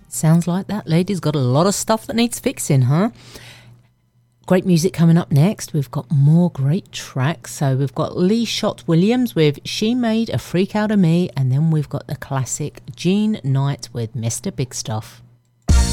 Sounds like that lady's got a lot of stuff that needs fixing, huh? Great music coming up next. We've got more great tracks. So we've got Lee Schott Williams with She Made a Freak Out of Me, and then we've got the classic Jean Knight with Mr. Big Stuff.